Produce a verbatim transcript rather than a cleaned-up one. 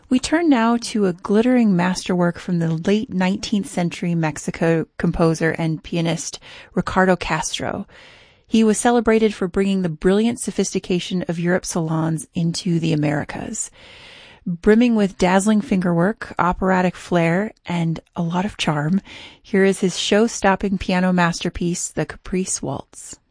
We turn now to a glittering masterwork from the late nineteenth century Mexico composer and pianist Ricardo Castro. He was celebrated for bringing the brilliant sophistication of Europe's salons into the Americas. Brimming with dazzling fingerwork, operatic flair, and a lot of charm, here is his show-stopping piano masterpiece, the Caprice Waltz.